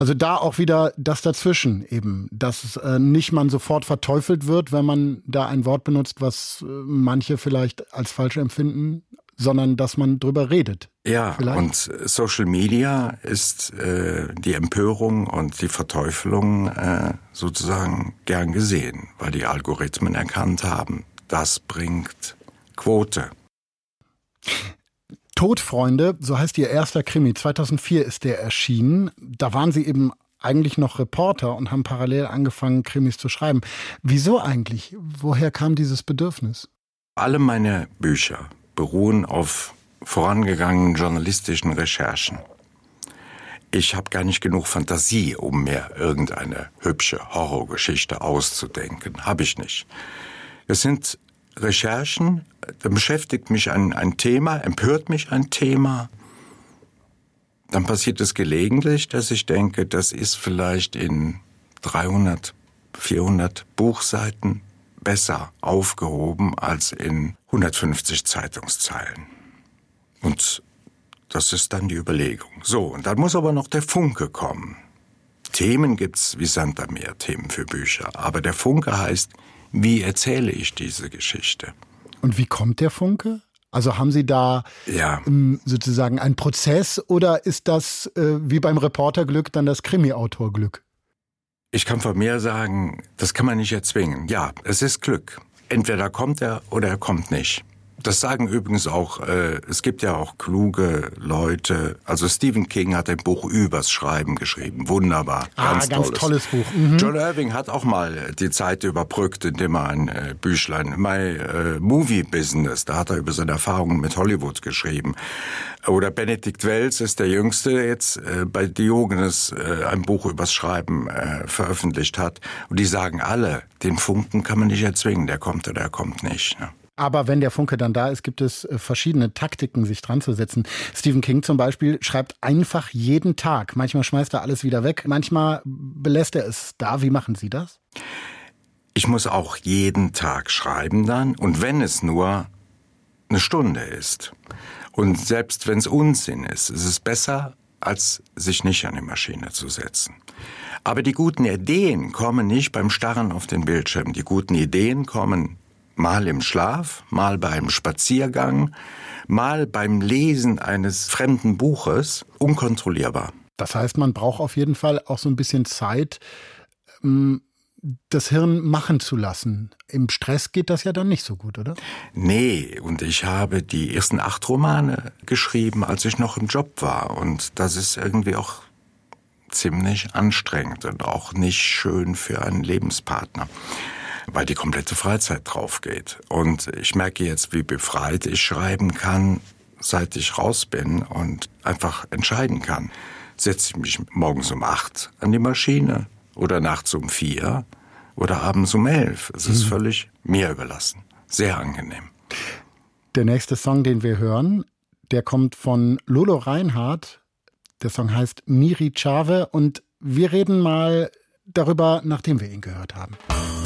Also da auch wieder das dazwischen eben, dass nicht man sofort verteufelt wird, wenn man da ein Wort benutzt, was manche vielleicht als falsch empfinden, sondern dass man drüber redet. Ja, vielleicht. Und Social Media ist die Empörung und die Verteufelung sozusagen gern gesehen, weil die Algorithmen erkannt haben, das bringt Quote. Todfreunde, so heißt Ihr erster Krimi. 2004 ist der erschienen. Da waren Sie eben eigentlich noch Reporter und haben parallel angefangen, Krimis zu schreiben. Wieso eigentlich? Woher kam dieses Bedürfnis? Alle meine Bücher beruhen auf vorangegangenen journalistischen Recherchen. Ich habe gar nicht genug Fantasie, um mir irgendeine hübsche Horrorgeschichte auszudenken. Habe ich nicht. Es sind Recherchen, da beschäftigt mich ein Thema, empört mich ein Thema. Dann passiert es gelegentlich, dass ich denke, das ist vielleicht in 300, 400 Buchseiten besser aufgehoben als in 150 Zeitungszeilen. Und das ist dann die Überlegung. So, und dann muss aber noch der Funke kommen. Themen gibt's wie Sand am Meer, Themen für Bücher. Aber der Funke heißt, wie erzähle ich diese Geschichte? Und wie kommt der Funke? Also haben Sie da sozusagen einen Prozess oder ist das wie beim Reporterglück dann das Krimi-Autorglück? Ich kann von mir sagen, das kann man nicht erzwingen. Ja, es ist Glück. Entweder kommt er oder er kommt nicht. Das sagen übrigens auch, es gibt ja auch kluge Leute. Also Stephen King hat ein Buch übers Schreiben geschrieben. Wunderbar. Ganz tolles Buch. Mhm. John Irving hat auch mal die Zeit überbrückt, indem er ein Büchlein, My Movie Business, da hat er über seine Erfahrungen mit Hollywood geschrieben. Oder Benedikt Wells ist der Jüngste, der jetzt bei Diogenes ein Buch übers Schreiben veröffentlicht hat. Und die sagen alle, den Funken kann man nicht erzwingen, der kommt oder der kommt nicht. Ne? Aber wenn der Funke dann da ist, gibt es verschiedene Taktiken, sich dran zu setzen. Stephen King zum Beispiel schreibt einfach jeden Tag. Manchmal schmeißt er alles wieder weg, manchmal belässt er es da. Wie machen Sie das? Ich muss auch jeden Tag schreiben dann. Und wenn es nur eine Stunde ist und selbst wenn es Unsinn ist, ist es besser, als sich nicht an die Maschine zu setzen. Aber die guten Ideen kommen nicht beim Starren auf den Bildschirm. Die guten Ideen kommen mal im Schlaf, mal beim Spaziergang, mal beim Lesen eines fremden Buches, unkontrollierbar. Das heißt, man braucht auf jeden Fall auch so ein bisschen Zeit, das Hirn machen zu lassen. Im Stress geht das ja dann nicht so gut, oder? Nee, und ich habe die ersten 8 Romane geschrieben, als ich noch im Job war. Und das ist irgendwie auch ziemlich anstrengend und auch nicht schön für einen Lebenspartner, weil die komplette Freizeit drauf geht. Und ich merke jetzt, wie befreit ich schreiben kann, seit ich raus bin und einfach entscheiden kann. Setze ich mich morgens um 8 an die Maschine oder nachts um 4 oder abends um 11. Es ist völlig mir überlassen. Sehr angenehm. Der nächste Song, den wir hören, der kommt von Lolo Reinhardt. Der Song heißt Miri Chave und wir reden mal darüber, nachdem wir ihn gehört haben.